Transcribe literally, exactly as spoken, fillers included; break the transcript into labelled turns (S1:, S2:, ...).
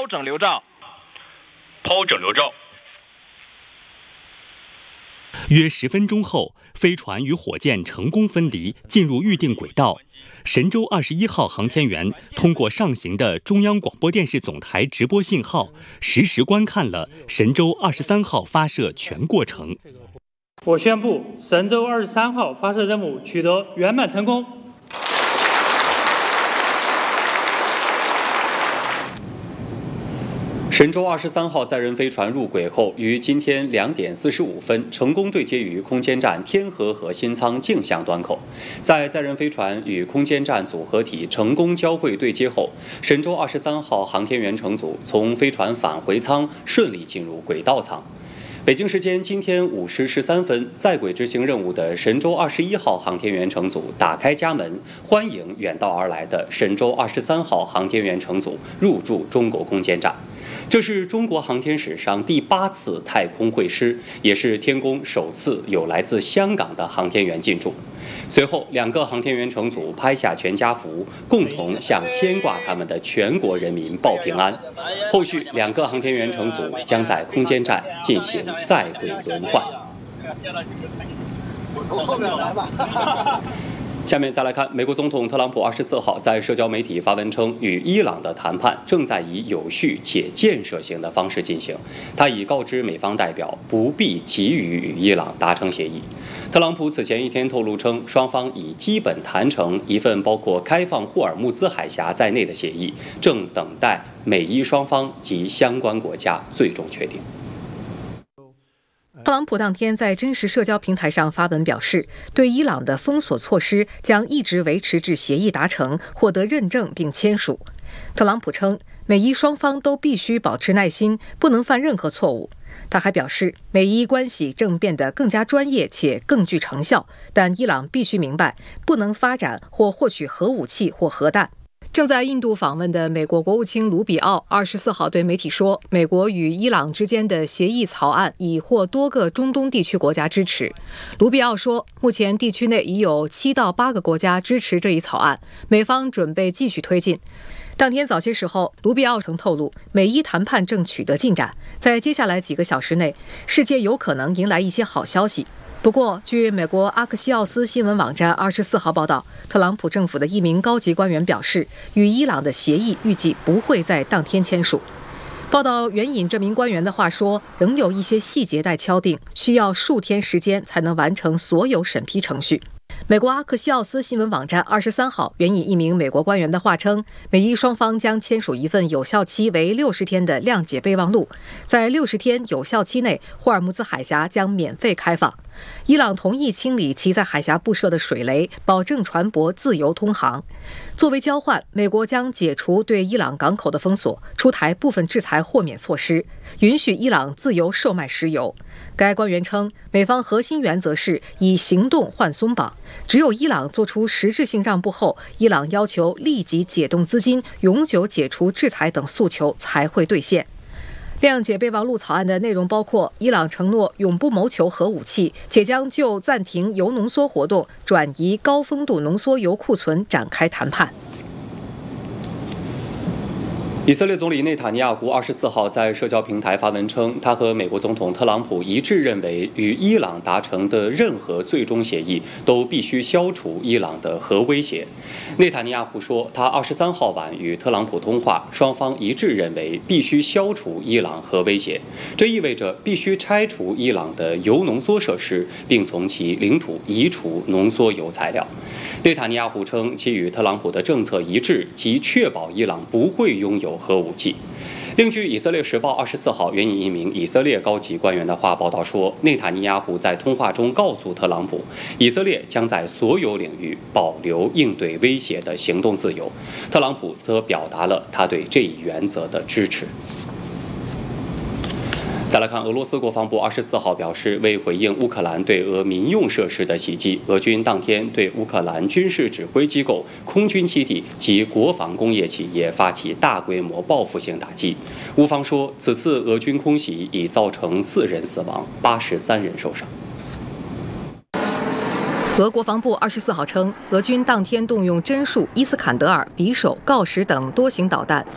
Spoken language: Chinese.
S1: 整流罩。
S2: 抛整流罩。
S3: 约十分钟后，飞船与火箭成功分离，进入预定轨道。神舟二十一号航天员通过上行的中央广播电视总台直播信号，实时观看了神舟二十三号发射全过程。
S4: 我宣布，神舟二十三号发射任务取得圆满成功。
S5: 神舟二十三号载人飞船入轨后，于今天两点四十五分成功对接于空间站天河核心舱径向端口。在载人飞船与空间站组合体成功交会对接后，神舟二十三号航天员乘组从飞船返回舱顺利进入轨道舱。北京时间今天五时十三分，在轨执行任务的神舟二十一号航天员乘组打开家门，欢迎远道而来的神舟二十三号航天员乘组入驻中国空间站。这是中国航天史上第八次太空会师，也是天宫首次有来自香港的航天员进驻。随后，两个航天员乘组拍下全家福，共同向牵挂他们的全国人民报平安。后续，两个航天员乘组将在空间站进行在轨轮换。下面再来看，美国总统特朗普二十四号在社交媒体发文称，与伊朗的谈判正在以有序且建设性的方式进行。他已告知美方代表不必急于与伊朗达成协议。特朗普此前一天透露称，双方已基本谈成一份包括开放霍尔木兹海峡在内的协议，正等待美伊双方及相关国家最终确定。
S6: 特朗普当天在真实社交平台上发文表示，对伊朗的封锁措施将一直维持至协议达成、获得认证并签署。特朗普称，美伊双方都必须保持耐心，不能犯任何错误。他还表示，美伊关系正变得更加专业且更具成效，但伊朗必须明白，不能发展或获取核武器或核弹。正在印度访问的美国国务卿卢比奥二十四号对媒体说，美国与伊朗之间的协议草案已获多个中东地区国家支持。卢比奥说，目前地区内已有七到八个国家支持这一草案，美方准备继续推进。当天早些时候，卢比奥曾透露，美伊谈判正取得进展，在接下来几个小时内，世界有可能迎来一些好消息。不过，据美国阿克西奥斯新闻网站二十四号报道，特朗普政府的一名高级官员表示，与伊朗的协议预计不会在当天签署。报道援引这名官员的话说，仍有一些细节待敲定，需要数天时间才能完成所有审批程序。美国阿克西奥斯新闻网站二十三号援引一名美国官员的话称，美伊双方将签署一份有效期为六十天的谅解备忘录，在六十天有效期内，霍尔木兹海峡将免费开放。伊朗同意清理其在海峡布设的水雷，保证船舶自由通航。作为交换，美国将解除对伊朗港口的封锁，出台部分制裁豁免措施，允许伊朗自由售卖石油。该官员称，美方核心原则是以行动换松绑，只有伊朗做出实质性让步后，伊朗要求立即解冻资金、永久解除制裁等诉求才会兑现。谅解备忘录草案的内容包括，伊朗承诺永不谋求核武器，且将就暂停铀浓缩活动、转移高丰度浓缩铀库存展开谈判。
S5: 以色列总理内塔尼亚胡二十四号在社交平台发文称，他和美国总统特朗普一致认为，与伊朗达成的任何最终协议都必须消除伊朗的核威胁。内塔尼亚胡说，他二十三号晚与特朗普通话，双方一致认为必须消除伊朗核威胁，这意味着必须拆除伊朗的铀浓缩设施，并从其领土移除浓缩铀材料。内塔尼亚胡称，其与特朗普的政策一致，其确保伊朗不会拥有核武器。另据以色列时报二十四号援引一名以色列高级官员的话报道说，内塔尼亚胡在通话中告诉特朗普，以色列将在所有领域保留应对威胁的行动自由。特朗普则表达了他对这一原则的支持。再来看，俄罗斯国防部二十四号表示，为回应乌克兰对俄民用设施的袭击，俄军当天对乌克兰军事指挥机构、空军基地及国防工业企业发起大规模报复性打击。乌方说，此次俄军空袭已造成四人死亡，八十三人受伤。
S6: 俄国防部二十四号称，俄军当天动用真数、伊斯坎德尔、匕首、锆石等多型导弹